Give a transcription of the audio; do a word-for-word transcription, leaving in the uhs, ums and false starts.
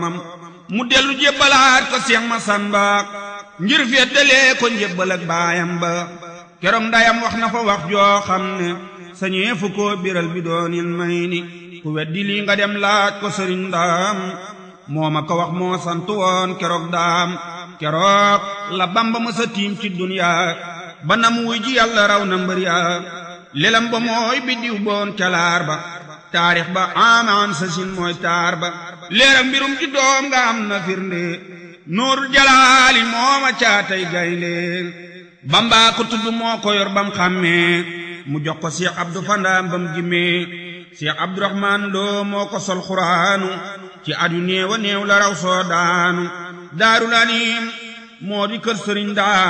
mu dellu jébbalaat ko Seex Masamba ngir feddalee ko njébbal ak baayam ba keroog ndayam wax na fa wax joo xam ne sañee fu ko biral bi doonil may ni ku weddi lii nga dem laaj ko sëriñ Ndaam moo ma ko wax moo sant woon keroog daam keroog la Bamba mësa tiim ci duniyaa ba nam wuy ji yàlla raw na mbër yaa lelam ba mooy biddiw boon calaar ba taarix ba amaan sa sin mooy taar ba leeram mbirum ci doom nga am na firnde nuurul jalaali mooma caatay gaynde Bamba ko tudd moo ko yor bam xàmmee mu jox ko Cheikh Abdou Fandaam bam jimmee Cheikh Abdourahman Lo moo ko sol xuraanu ci at yu néew a néew la raw soo daanu Daarul Alim moo di kër sëriñ Ndaam